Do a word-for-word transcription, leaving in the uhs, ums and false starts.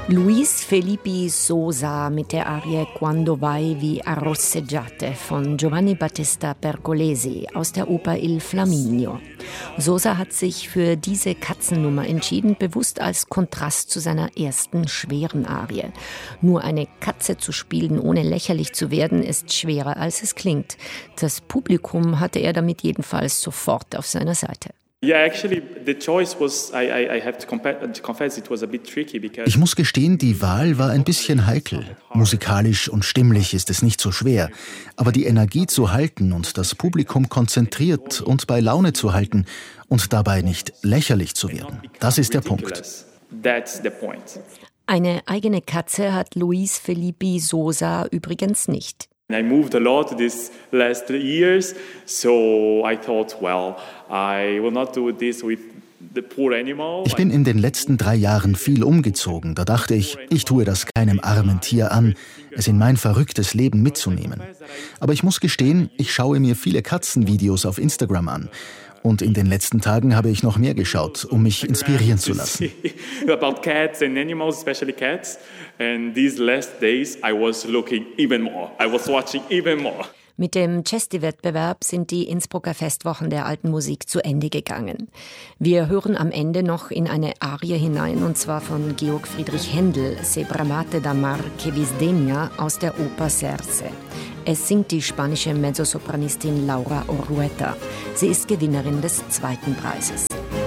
Luis Felipe Sosa mit der Arie Quando vai vi arrosseggiate von Giovanni Battista Pergolesi aus der Oper Il Flaminio. Sosa hat sich für diese Katzennummer entschieden, bewusst als Kontrast zu seiner ersten schweren Arie. Nur eine Katze zu spielen, ohne lächerlich zu werden, ist schwerer als es klingt. Das Publikum hatte er damit jedenfalls sofort auf seiner Seite. Ich muss gestehen, die Wahl war ein bisschen heikel. Musikalisch und stimmlich ist es nicht so schwer. Aber die Energie zu halten und das Publikum konzentriert und bei Laune zu halten und dabei nicht lächerlich zu werden, das ist der Punkt. Eine eigene Katze hat Luis Felipe Sosa übrigens nicht. I moved a lot these last three years, so I thought, well, I will not do this with the poor animal. Ich bin in den letzten drei Jahren viel umgezogen. Da dachte ich, ich tue das keinem armen Tier an, es in mein verrücktes Leben mitzunehmen. Aber ich muss gestehen, ich schaue mir viele Katzenvideos auf Instagram an. Und in den letzten Tagen habe ich noch mehr geschaut, um mich inspirieren zu lassen. About cats and animals, especially cats. And these last days I was looking even more. I was watching even more. Mit dem Cesti-Wettbewerb sind die Innsbrucker Festwochen der alten Musik zu Ende gegangen. Wir hören am Ende noch in eine Arie hinein, und zwar von Georg Friedrich Händel, Se bramate da mar che vi sdegna aus der Oper Serse. Es singt die spanische Mezzosopranistin Laura Orrueta. Sie ist Gewinnerin des zweiten Preises.